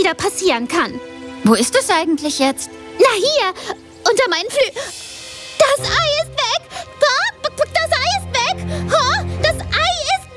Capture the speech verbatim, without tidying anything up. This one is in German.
wieder passieren kann. Wo ist es eigentlich jetzt? Na hier, unter meinen Flü...